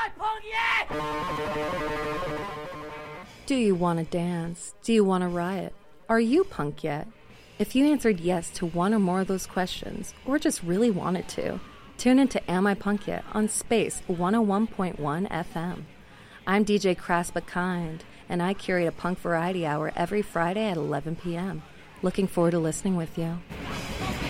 punk yet? Do you want to dance? Do you want to riot? Are you punk yet? If you answered yes to one or more of those questions, or just really wanted to, tune into Am I Punk Yet on Space 101.1 FM. I'm DJ Crass But Kind, and I curate a punk variety hour every Friday at 11 p.m. Looking forward to listening with you.